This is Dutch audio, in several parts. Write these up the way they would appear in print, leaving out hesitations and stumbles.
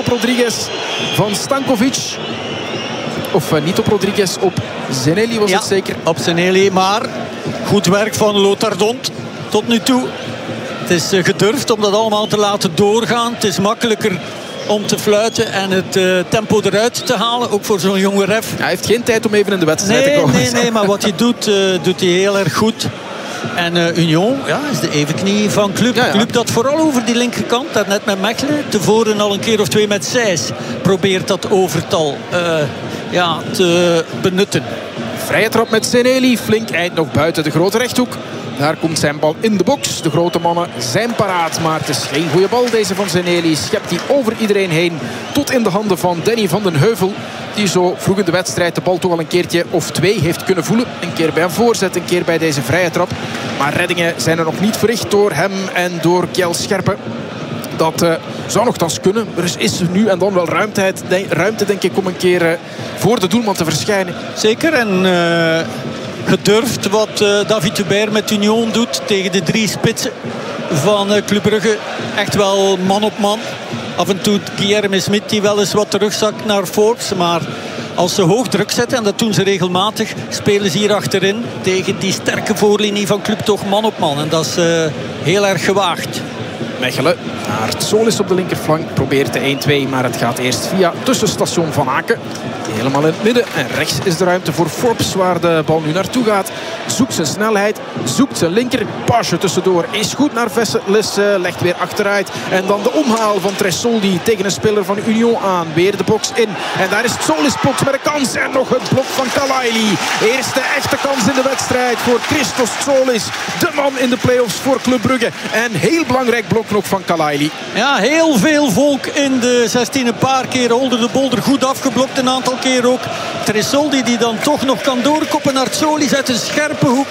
op Rodriguez van Stankovic. Of niet op Rodriguez, op Zeneli was het zeker. Op Zeneli, maar goed werk van Lothar Dont tot nu toe. Het is gedurfd om dat allemaal te laten doorgaan. Het is makkelijker om te fluiten en het tempo eruit te halen. Ook voor zo'n jonge ref. Hij heeft geen tijd om even in de wedstrijd te komen. Nee, maar wat hij doet, doet hij heel erg goed. En Union is de evenknie van Club. Ja. Club dat vooral over die linkerkant, dat net met Mechelen. Tevoren al een keer of twee met Sijs. Probeert dat overtal te benutten. Vrije trap met Zeneli. Flink eind nog buiten de grote rechthoek. Daar komt zijn bal in de box. De grote mannen zijn paraat. Maar het is geen goede bal deze van Zeneli. Schept hij over iedereen heen. Tot in de handen van Danny van den Heuvel. Die zo vroeg in de wedstrijd de bal toch al een keertje of twee heeft kunnen voelen. Een keer bij een voorzet, een keer bij deze vrije trap. Maar reddingen zijn er nog niet verricht door hem en door Kjell Scherpe. Dat zou nogthans kunnen. Er is nu en dan wel ruimte denk ik, om een keer voor de doelman te verschijnen. Zeker. En gedurfd wat David Hubert met Union doet tegen de drie spitsen van Club Brugge. Echt wel man op man. Af en toe Guilherme Smit die wel eens wat terugzakt naar Forbes. Maar als ze hoog druk zetten, en dat doen ze regelmatig, spelen ze hier achterin tegen die sterke voorlinie van Club toch man op man. En dat is heel erg gewaagd. Mechelen naar Tsolis op de linkerflank. Probeert de 1-2, maar het gaat eerst via tussenstation Van Aken. Helemaal in het midden. En rechts is de ruimte voor Forbes, waar de bal nu naartoe gaat. Zoekt zijn snelheid, zoekt zijn linker. Pasje tussendoor is goed naar Vesselis. Legt weer achteruit. En dan de omhaal van Tresoldi tegen een speler van Union aan. Weer de box in. En daar is Tsolis plots met een kans. En nog het blok van Kalaili. Eerste echte kans in de wedstrijd voor Christos Tsolis. De man in de play-offs voor Club Brugge. En heel belangrijk blok nog van Kalaili. Ja, heel veel volk in de 16. Een paar keer Holder de Bolder goed afgeblokt. Een aantal keer ook Tresoldi die dan toch nog kan doorkoppen naar Tsolis uit een scherpe hoek.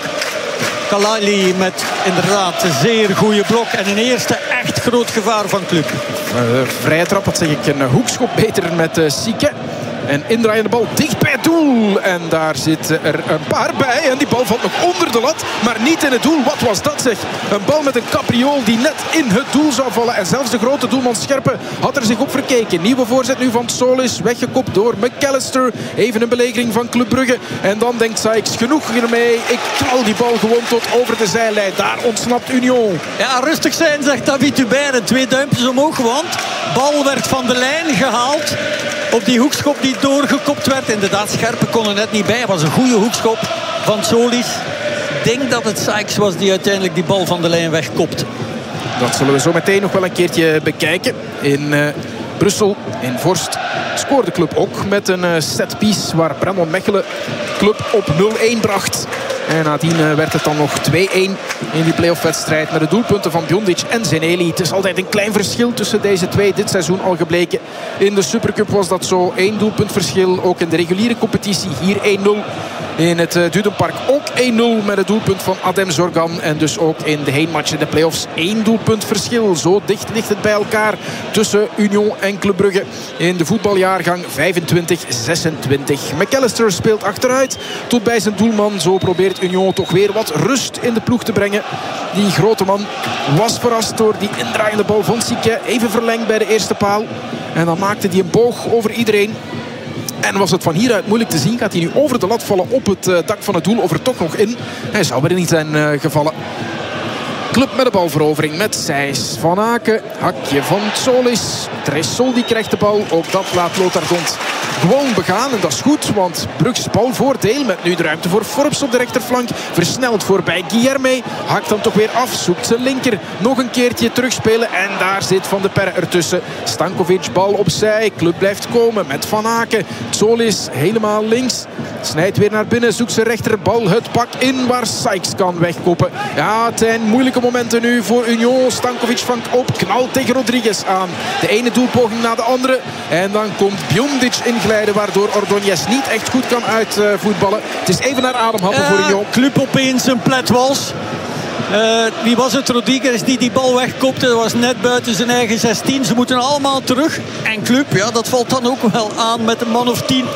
Kalaili met inderdaad een zeer goede blok. En een eerste echt groot gevaar van Club. Vrije trap, wat zeg ik, een hoekschop beter met Sieke. En indraaiende bal dicht bij het doel. En daar zitten er een paar bij. En die bal valt nog onder de lat, maar niet in het doel. Wat was dat zeg? Een bal met een capriool die net in het doel zou vallen. En zelfs de grote doelman Scherpe had er zich op verkeken. Nieuwe voorzet nu van Tsolis. Weggekopt door McAllister. Even een belegering van Club Brugge. En dan denkt Sykes, genoeg hiermee. Ik knal die bal gewoon tot over de zijlijn. Daar ontsnapt Union. Ja, rustig zijn, zegt David Hubert. En 2 duimpjes omhoog, want bal werd van de lijn gehaald. Op die hoekschop die doorgekopt werd. Inderdaad, Scherpe kon er net niet bij. Het was een goede hoekschop van Tsolis. Ik denk dat het Sykes was die uiteindelijk die bal van de lijn wegkopt. Dat zullen we zo meteen nog wel een keertje bekijken. In Brussel, in Vorst, scoorde Club ook met een setpiece waar Brandon Mechelen Club op 0-1 bracht. En nadien werd het dan nog 2-1 in die playoff-wedstrijd met de doelpunten van Bjondic en Zeneli. Het is altijd een klein verschil tussen deze twee. Dit seizoen al gebleken. In de Supercup was dat zo 1 doelpunt verschil. Ook in de reguliere competitie hier 1-0. In het Dudenpark ook 1-0 met het doelpunt van Adem Zorgan. En dus ook in de heenmatch in de playoffs 1 doelpunt verschil. Zo dicht ligt het bij elkaar tussen Union en Club Brugge in de voetbaljaargang 25-26. McAllister speelt achteruit tot bij zijn doelman. Zo probeert Union toch weer wat rust in de ploeg te brengen. Die grote man was verrast door die indraaiende bal van Sieke. Even verlengd bij de eerste paal. En dan maakte hij een boog over iedereen. En was het van hieruit moeilijk te zien. Gaat hij nu over de lat vallen op het dak van het doel. Of er toch nog in. Hij zou er niet zijn gevallen. Club met de balverovering met Sijs. Van Aken, hakje van Tsolis. Tresoldi krijgt de bal. Ook dat laat Lothar Dont gewoon begaan. En dat is goed, want Brugge's balvoordeel met nu de ruimte voor Forbes op de rechterflank. Versneld voorbij Guilherme. Hakt dan toch weer af. Zoekt zijn linker. Nog een keertje terugspelen. En daar zit Van de Perre ertussen. Stankovic, bal opzij. Club blijft komen met Van Aken. Tsolis helemaal links. Snijdt weer naar binnen. Zoekt zijn rechterbal. Het pak in waar Sykes kan wegkoppen. Ja, het zijn moeilijke momenten nu voor Union. Stankovic vangt op. Knalt tegen Rodriguez aan. De ene doelpoging na de andere. En dan komt Bjondic inglijden, waardoor Ordóñez niet echt goed kan uitvoetballen. Het is even naar ademhappen voor Union. Club opeens een pletwals. Wie was het? Rodriguez die bal wegkopte. Dat was net buiten zijn eigen 16. Ze moeten allemaal terug. En Club, ja, dat valt dan ook wel aan met een man of 10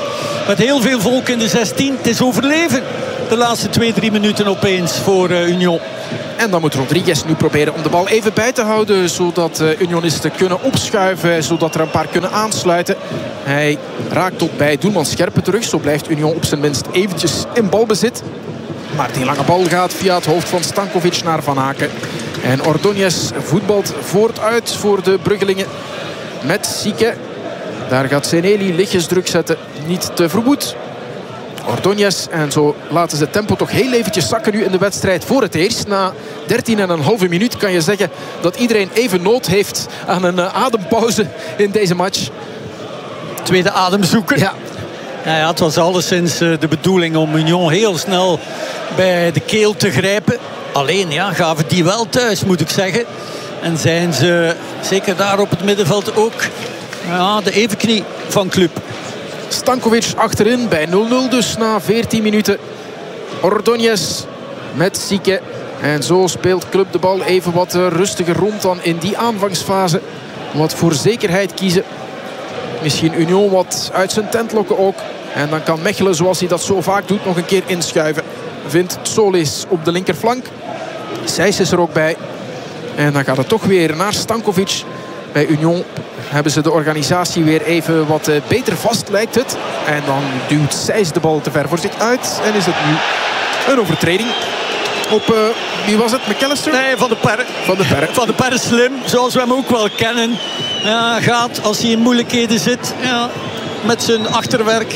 met heel veel volk in de 16. Het is overleven de laatste 2-3 minuten opeens voor Union. En dan moet Rodriguez nu proberen om de bal even bij te houden, zodat Unionisten kunnen opschuiven, zodat er een paar kunnen aansluiten. Hij raakt tot bij doelman Scherpen terug. Zo blijft Union op zijn minst eventjes in balbezit. Maar die lange bal gaat via het hoofd van Stankovic naar Van Aken. En Ordóñez voetbalt vooruit voor de Bruggelingen met Sieke. Daar gaat Seneli lichtjes druk zetten. Niet te verwoed. Ordóñez, en zo laten ze het tempo toch heel eventjes zakken nu in de wedstrijd. Voor het eerst, na 13,5 minuut kan je zeggen dat iedereen even nood heeft aan een adempauze in deze match. Tweede ademzoeker. Ja. Ja, het was alleszins de bedoeling om Union heel snel bij de keel te grijpen. Alleen ja, gaven die wel thuis, moet ik zeggen. En zijn ze zeker daar op het middenveld ook de evenknie van club. Stankovic achterin bij 0-0 dus na 14 minuten. Ordóñez met Sieke. En zo speelt club de bal even wat rustiger rond dan in die aanvangsfase. Wat voor zekerheid kiezen. Misschien Union wat uit zijn tent lokken ook. En dan kan Mechelen, zoals hij dat zo vaak doet, nog een keer inschuiven. Vindt Solis op de linkerflank. Sijs is er ook bij. En dan gaat het toch weer naar Stankovic. Bij Union hebben ze de organisatie weer even wat beter vast, lijkt het. En dan duwt Sijs de bal te ver voor zich uit. En is het nu een overtreding op, wie was het? McAllister? Nee, Van de Perre. Van de Perre slim, zoals we hem ook wel kennen. Ja, gaat als hij in moeilijkheden zit, met zijn achterwerk.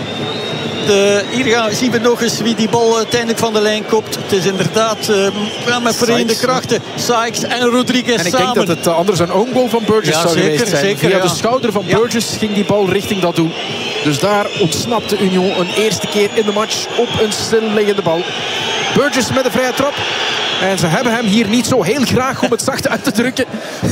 Hier zien we nog eens wie die bal uiteindelijk van de lijn kopt. Het is inderdaad met verenigde krachten Sykes en Rodriguez samen. En ik denk dat het anders een own goal van Burgess zou geweest zijn. Zeker, via de schouder van Burgess ging die bal richting dat doel. Dus daar ontsnapte Union een eerste keer in de match op een stilliggende bal. Burgess met een vrije trap. En ze hebben hem hier niet zo heel graag, om het zacht uit te drukken.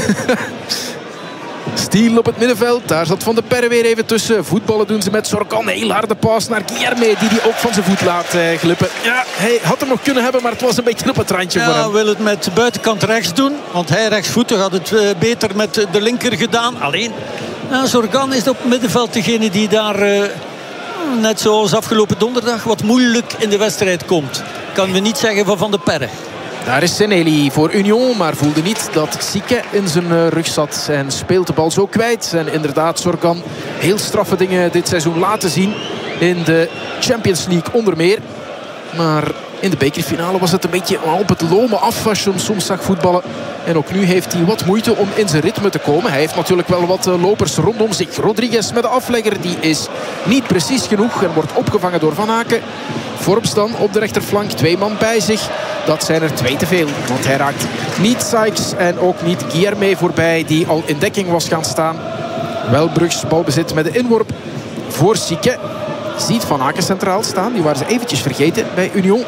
Stiel op het middenveld. Daar zat Van de Perre weer even tussen. Voetballen doen ze met Sorgan. Heel harde paas naar Guilherme, die ook van zijn voet laat glippen. Ja, hij had hem nog kunnen hebben, maar het was een beetje op het randje voor hem. Ja, wil het met buitenkant rechts doen. Want hij rechtsvoetig had het beter met de linker gedaan. Alleen, Sorgan is op het middenveld degene die daar, net zoals afgelopen donderdag, wat moeilijk in de wedstrijd komt. Kan we niet zeggen van de Perre. Daar is Seneli voor Union, maar voelde niet dat Sieke in zijn rug zat. En speelt de bal zo kwijt. En inderdaad, Sorgan heel straffe dingen dit seizoen laten zien. In de Champions League onder meer. Maar in de bekerfinale was het een beetje op het lomen af als je hem soms zag voetballen. En ook nu heeft hij wat moeite om in zijn ritme te komen. Hij heeft natuurlijk wel wat lopers rondom zich. Rodriguez met de aflegger, die is niet precies genoeg en wordt opgevangen door Van Aken. Forbes dan op de rechterflank, 2 man bij zich. Dat zijn er 2 te veel, want hij raakt niet Sykes en ook niet Guilherme voorbij, die al in dekking was gaan staan. Wel Brugs balbezit met de inworp voor Sieke. Ziet Van Aken centraal staan, die waren ze eventjes vergeten bij Union.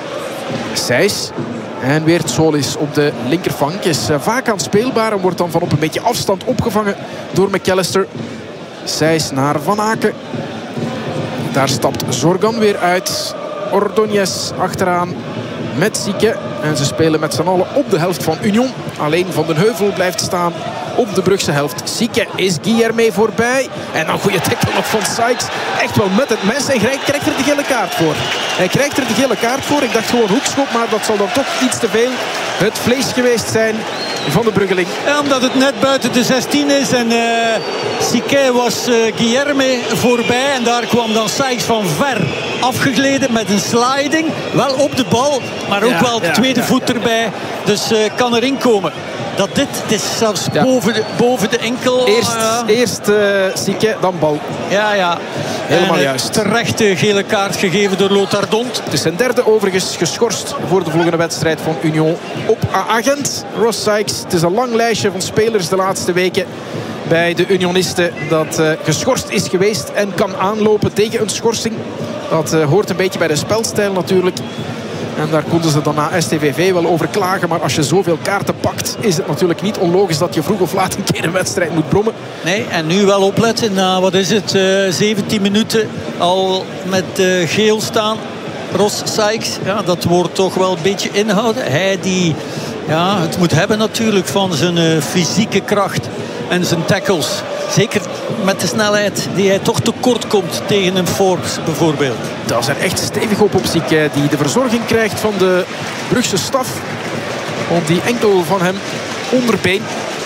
Sijs en weer Solis op de linkerflank. Is vaak aanspeelbaar en wordt dan van op een beetje afstand opgevangen door McAllister. Sijs naar Van Aken. Daar stapt Sorgan weer uit. Ordóñez achteraan met Sieke. En ze spelen met z'n allen op de helft van Union. Alleen Van den Heuvel blijft staan op de Brugse helft. Sieke is Guilherme voorbij. En dan goede tackle nog van Sykes. Echt wel met het mes. En hij krijgt er de gele kaart voor. Hij krijgt er de gele kaart voor. Ik dacht gewoon hoekschop, maar dat zal dan toch iets te veel het vlees geweest zijn van de Bruggeling. Ja, omdat het net buiten de 16 is. En Sique was Guilherme voorbij. En daar kwam dan Sykes van ver afgegleden met een sliding. Wel op de bal, maar ook wel de tweede voet erbij. Dus kan erin komen. Het is zelfs boven de enkel. Eerst Sique, dan bal. Ja. Helemaal en, juist. Terecht de gele kaart gegeven door Lothar Dont. Het is zijn derde overigens geschorst voor de volgende wedstrijd van Union op agent Ross Sykes. Het is een lang lijstje van spelers de laatste weken bij de Unionisten dat geschorst is geweest en kan aanlopen tegen een schorsing. Dat hoort een beetje bij de spelstijl natuurlijk. En daar konden ze dan na STVV wel over klagen. Maar als je zoveel kaarten pakt, is het natuurlijk niet onlogisch dat je vroeg of laat een keer een wedstrijd moet brommen. Nee, en nu wel opletten. Na, 17 minuten al met geel staan. Ross Sykes, dat wordt toch wel een beetje inhouden. Hij die het moet hebben natuurlijk van zijn fysieke kracht en zijn tackles. Zeker met de snelheid die hij toch tekort komt tegen een Forbes bijvoorbeeld. Dat is er echt stevig op Zieke, die de verzorging krijgt van de Brugse staf. Op die enkel van hem onderbeen.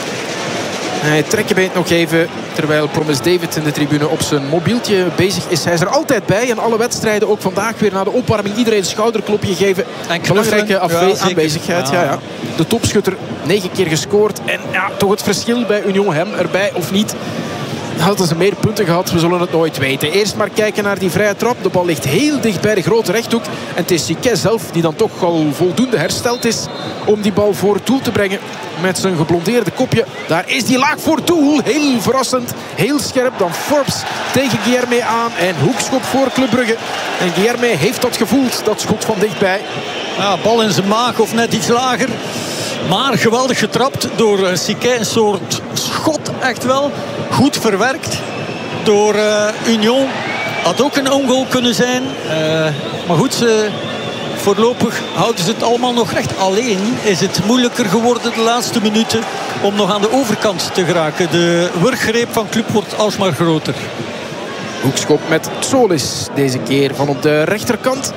Hij trekkenbeent nog even, terwijl Promise David in de tribune op zijn mobieltje bezig is. Hij is er altijd bij in alle wedstrijden. Ook vandaag weer na de opwarming iedereen een schouderklopje geven. Belangrijke aanwezigheid. Ja. De topschutter 9 keer gescoord. En ja, toch het verschil bij Union, hem erbij of niet. Hadden ze meer punten gehad, we zullen het nooit weten. Eerst maar kijken naar die vrije trap. De bal ligt heel dicht bij de grote rechthoek. En het is Siquet zelf die dan toch al voldoende hersteld is om die bal voor het doel te brengen. Met zijn geblondeerde kopje. Daar is die laag voor het doel. Heel verrassend, heel scherp. Dan Forbes tegen Guilherme aan. En hoekschop voor Club Brugge. En Guilherme heeft dat gevoeld, dat schot van dichtbij. Ja, bal in zijn maag of net iets lager. Maar geweldig getrapt door Siquet. Een soort schot echt wel. Goed verwerkt door Union. Had ook een ongoal kunnen zijn. Maar goed, voorlopig houden ze het allemaal nog recht. Alleen is het moeilijker geworden de laatste minuten om nog aan de overkant te geraken. De wurggreep van Club wordt alsmaar groter. Hoekschop met Solis deze keer van op de rechterkant.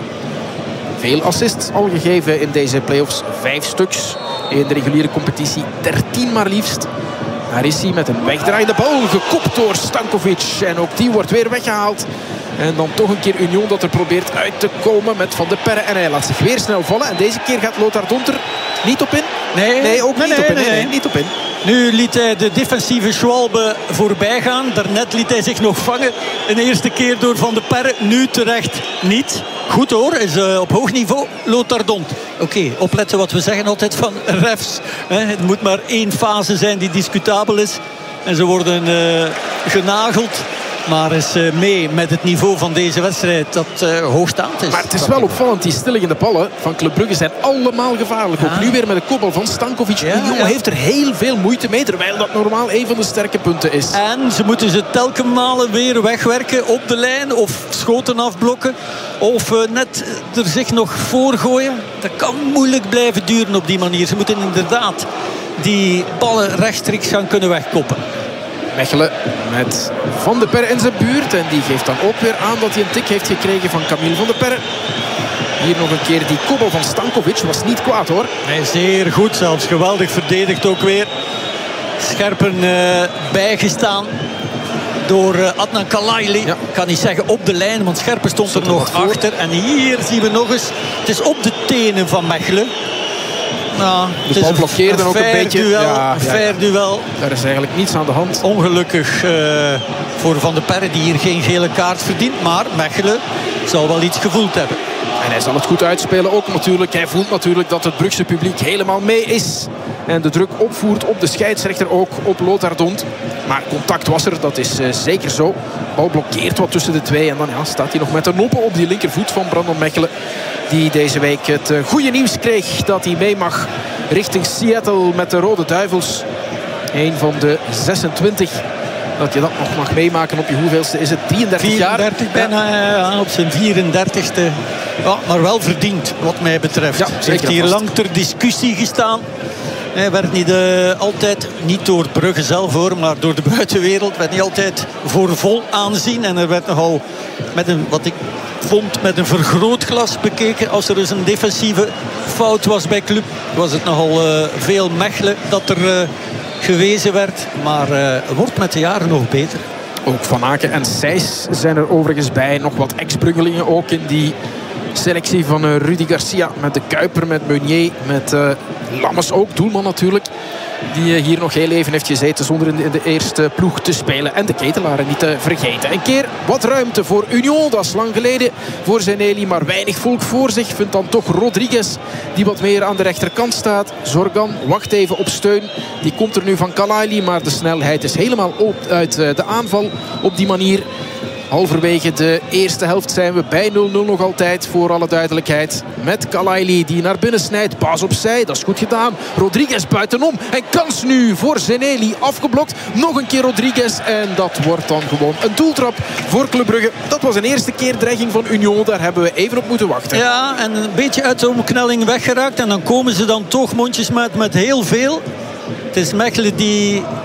Veel assists al gegeven in deze play-offs. 5 stuks in de reguliere competitie. 13 maar liefst. Daar is hij met een wegdraaiende bal. Gekopt door Stankovic. En ook die wordt weer weggehaald. En dan toch een keer Union dat er probeert uit te komen met Van de Perre. En hij laat zich weer snel vallen. En deze keer gaat Lothar Dont er niet op in. Nee, ook niet op in. Nee, niet op in. Nu liet hij de defensieve Schwalbe voorbij gaan. Daarnet liet hij zich nog vangen. Een eerste keer door Van de Perre. Nu terecht niet. Goed hoor, is op hoog niveau Lothar Dont. Oké, opletten wat we zeggen altijd van refs. Het moet maar 1 fase zijn die discutabel is. En ze worden genageld. Maar is mee met het niveau van deze wedstrijd dat hoogstaand is. Maar het is wel opvallend, die stilliggende ballen van Club Brugge zijn allemaal gevaarlijk. Ja. Ook nu weer met de kopbal van Stankovic. Union heeft er heel veel moeite mee, terwijl dat normaal een van de sterke punten is. En ze moeten ze telkenmalen weer wegwerken op de lijn. Of schoten afblokken. Of net er zich nog voorgooien. Dat kan moeilijk blijven duren op die manier. Ze moeten inderdaad die ballen rechtstreeks gaan kunnen wegkoppen. Mechelen met Van de Perre in zijn buurt. En die geeft dan ook weer aan dat hij een tik heeft gekregen van Camille Van de Perre. Hier nog een keer die kopbal van Stankovic. Was niet kwaad hoor. Nee, zeer goed zelfs. Geweldig verdedigd ook weer. Scherpen bijgestaan door Adnan Kalaili. Ja. Ik kan niet zeggen op de lijn, want Scherpen stond er nog achter. En hier zien we nog eens. Het is op de tenen van Mechelen. Nou, de bal blokkeerde ook een beetje. Een fair duel. Daar is eigenlijk niets aan de hand. Ongelukkig voor Van de Perre, die hier geen gele kaart verdient. Maar Mechelen zal wel iets gevoeld hebben. En hij zal het goed uitspelen ook natuurlijk. Hij voelt natuurlijk dat het Brugse publiek helemaal mee is. En de druk opvoert op de scheidsrechter, ook op Lothar Dont. Maar contact was er, dat is zeker zo. Bal blokkeert wat tussen de twee. En dan staat hij nog met de noppen op die linkervoet van Brandon Mechelen. Die deze week het goede nieuws kreeg dat hij mee mag richting Seattle met de Rode Duivels. Een van de 26. Dat je dat nog mag meemaken op je hoeveelste is het? 33 jaar? 34 bijna, op zijn 34ste. Ja, maar wel verdiend wat mij betreft. Ja, hij heeft hier lang ter discussie gestaan. Hij werd niet altijd, niet door Brugge zelf hoor, maar door de buitenwereld, werd niet altijd voor vol aanzien. En er werd nogal met een, wat ik vond, met een vergrootglas bekeken. Als er dus een defensieve fout was bij Club, was het nogal veel Mechelen dat er gewezen werd. Maar wordt met de jaren nog beter. Ook Van Aken en Sijs zijn er overigens bij. Nog wat ex-Bruggelingen ook in die selectie van Rudy Garcia. Met de Kuiper, met Meunier, met Lammers ook, doelman natuurlijk. Die hier nog heel even heeft gezeten zonder in de eerste ploeg te spelen. En de Ketelaren niet te vergeten. Een keer wat ruimte voor Union. Dat is lang geleden voor Zeneli. Maar weinig volk voor zich. Vindt dan toch Rodriguez die wat meer aan de rechterkant staat. Zorgan wacht even op steun. Die komt er nu van Kalaili. Maar de snelheid is helemaal uit de aanval op die manier. Halverwege de eerste helft zijn we bij 0-0 nog altijd, voor alle duidelijkheid. Met Kalaili die naar binnen snijdt. Paas opzij, dat is goed gedaan. Rodriguez buitenom. En kans nu voor Zeneli, afgeblokt. Nog een keer Rodriguez. En dat wordt dan gewoon een doeltrap voor Club Brugge. Dat was een eerste keer dreiging van Union. Daar hebben we even op moeten wachten. Ja, en een beetje uit de omknelling weggeraakt. En dan komen ze dan toch mondjesmaat met heel veel. Het is Mechelen die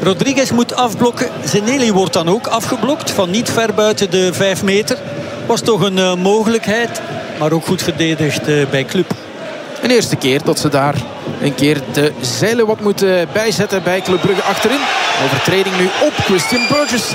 Rodriguez moet afblokken. Zeneli wordt dan ook afgeblokt van niet ver buiten de 5 meter. Was toch een mogelijkheid, maar ook goed verdedigd bij Club. Een eerste keer dat ze daar een keer de zeilen wat moeten bijzetten bij Club Brugge achterin. Overtreding nu op Christian Burgess.